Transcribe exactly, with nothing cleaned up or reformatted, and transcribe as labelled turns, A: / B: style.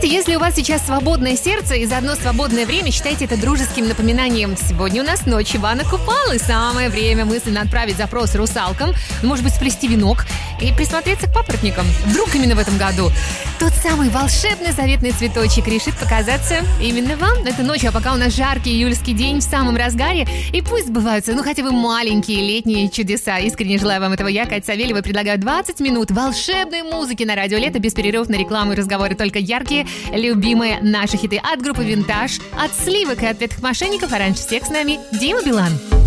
A: Знаете, если у вас сейчас свободное сердце и заодно свободное время, считайте это дружеским напоминанием. Сегодня у нас ночь Ивана Купалы. Самое время мысленно отправить запрос русалкам, может быть, сплести венок и присмотреться к папоротникам. Вдруг именно в этом году тот самый волшебный заветный цветочек решит показаться именно вам. Это ночью, а пока у нас жаркий июльский день в самом разгаре. И пусть сбываются, ну, хотя бы маленькие летние чудеса. Искренне желаю вам этого. Я, Катя Савельева, предлагаю двадцать минут волшебной музыки на радио Лето, без перерывов на рекламу и разговоры, только яркие, любимые наши хиты от группы «Винтаж», от сливок и ответных мошенников, а раньше всех с нами Дима Билан.